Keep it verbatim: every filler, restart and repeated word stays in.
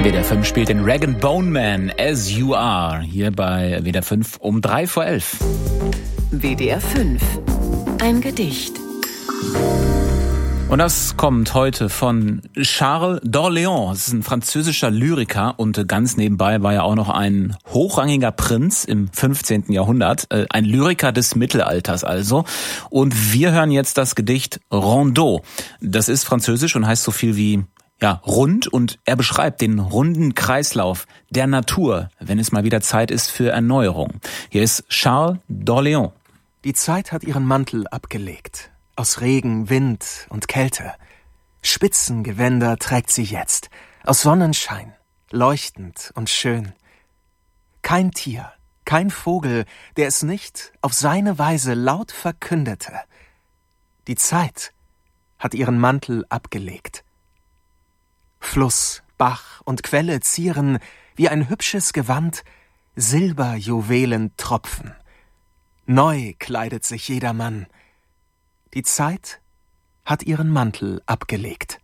W D R fünf spielt den Rag and Bone Man, As You Are, hier bei W D R fünf um drei vor elf. W D R fünf, ein Gedicht. Und das kommt heute von Charles d'Orléans. Das ist ein französischer Lyriker und ganz nebenbei war er auch noch ein hochrangiger Prinz im fünfzehnten Jahrhundert. Ein Lyriker des Mittelalters also. Und wir hören jetzt das Gedicht Rondeau. Das ist französisch und heißt so viel wie ja, rund, und er beschreibt den runden Kreislauf der Natur, wenn es mal wieder Zeit ist für Erneuerung. Hier ist Charles d'Orléans. Die Zeit hat ihren Mantel abgelegt. Aus Regen, Wind und Kälte. Spitzengewänder trägt sie jetzt, aus Sonnenschein, leuchtend und schön. Kein Tier, kein Vogel, der es nicht auf seine Weise laut verkündete. Die Zeit hat ihren Mantel abgelegt. Fluss, Bach und Quelle zieren wie ein hübsches Gewand Silberjuwelen-Tropfen. Neu kleidet sich jedermann. Die Zeit hat ihren Mantel abgelegt.